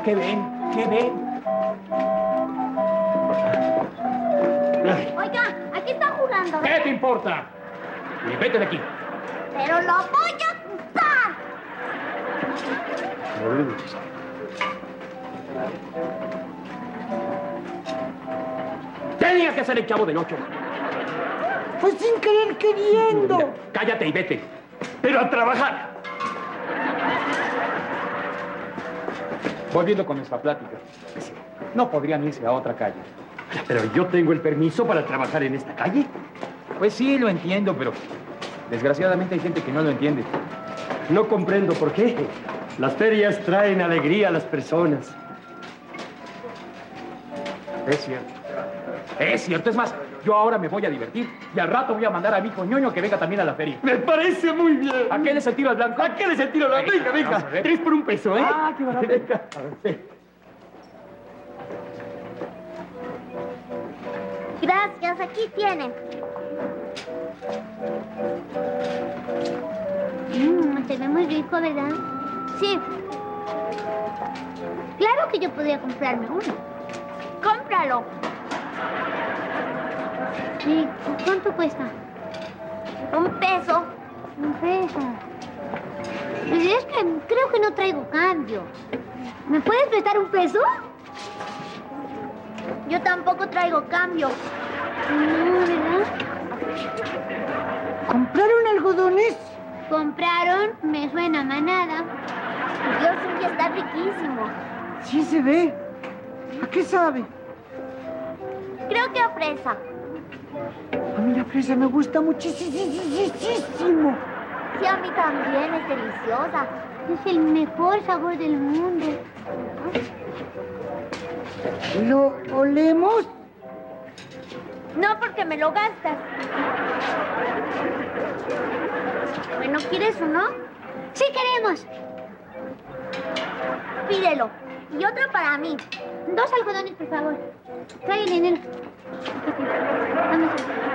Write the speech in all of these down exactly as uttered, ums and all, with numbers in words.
¿Qué ven? ¿Qué ven? Oiga, aquí están jugando. ¿Qué te importa? Y vete de aquí. Pero lo voy a dar. Tenía que ser el Chavo del Ocho. Pues sin querer queriendo. Mira, cállate y vete. Pero a trabajar. Volviendo con nuestra plática. No podrían irse a otra calle. Pero yo tengo el permiso para trabajar en esta calle. Pues sí, lo entiendo, pero desgraciadamente hay gente que no lo entiende. No comprendo por qué. Las ferias traen alegría a las personas. Es cierto. Es cierto. Es más, yo ahora me voy a divertir y al rato voy a mandar a mi hijo ñoño que venga también a la feria. Me parece muy bien. ¿A qué les el tiro al blanco? ¿A qué les el tiro al blanco? Venga, venga. Vamos a ver. Tres por un peso, ¿eh? Ah, qué barato. Venga. A ver. Gracias, aquí tienen. Mmm, se ve muy rico, ¿verdad? Sí. Claro que yo podría comprarme uno. ¡Cómpralo! ¿Y cuánto cuesta? Un peso. Un peso. Es que creo que no traigo cambio. ¿Me puedes prestar un peso? Yo tampoco traigo cambio. No, ¿verdad? ¿Compraron algodones? ¿Compraron? Me suena a manada. Dios, sí, está riquísimo. Sí se ve. ¿A qué sabe? Creo que a fresa. A mí la fresa me gusta muchísimo. Sí, a mí también, es deliciosa. Es el mejor sabor del mundo. ¿Lo olemos? No, porque me lo gastas. Bueno, ¿quieres uno? Sí, queremos. Pídelo. Y otro para mí. Dos algodones, por favor. Trae el dinero. Vamos.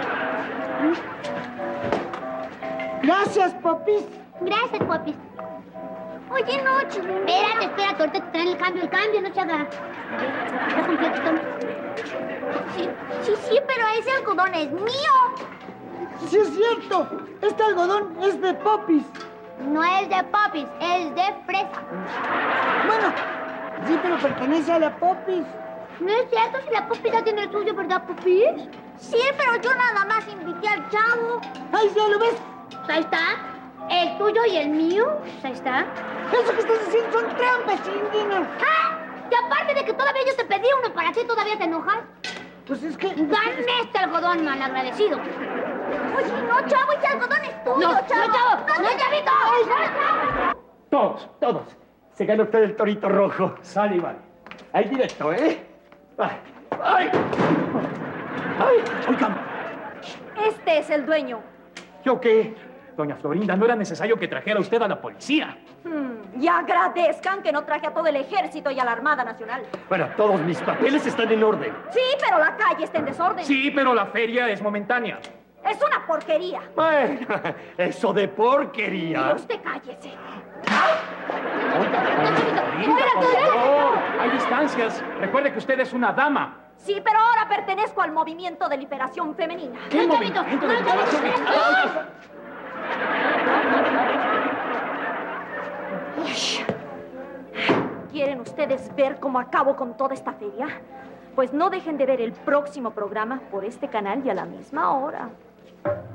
Gracias, Popis. Gracias, Popis. Oye, no, chico. Espérate, espérate. Ahorita te traen el cambio. El cambio no se haga. Está completo. Sí, sí, sí, pero ese algodón es mío. Sí, es cierto. Este algodón es de Popis. No es de Popis, es de fresa. Bueno, sí, pero pertenece a la Popis. No es cierto, si la Popis ya tiene el suyo, ¿verdad, Popis? Sí, pero yo nada más invité al Chavo. Ay, ¿ya lo ves? Ahí está. El tuyo y el mío. Ahí está. Eso que estás diciendo son trampas, Indina. ¡Ah! Y aparte de que todavía yo te pedí uno, ¿para qué todavía te enojas? Pues es que... ¡Dame este algodón, malagradecido! Oye, no, Chavo, ese algodón es tuyo, No, no, Chavo. Chavo, ¡No, no, Chavito! Todos, todos. Se gana usted el torito rojo. Sale y vale. Ahí directo, ¿eh? ¡Ay! ¡Ay! ¡Ay! ¡Oigan! Este es el dueño. ¿Yo qué? Doña Florinda, no era necesario que trajera usted a la policía. Hmm, y agradezcan que no traje a todo el ejército y a la Armada Nacional. Bueno, todos mis papeles están en orden. Sí, pero la calle está en desorden. Sí, pero la feria es momentánea. Es una porquería. Bueno, eso de porquería. Y usted cállese. Oiga, doña Florinda, por favor. Hay distancias. Recuerde que usted es una dama. Sí, pero ahora pertenezco al movimiento de liberación femenina. ¿Qué No, movimiento Chavito, de no, liberación? Chavito. Oiga, ¿Quieren ustedes ver cómo acabo con toda esta feria? Pues no dejen de ver el próximo programa por este canal y a la misma hora.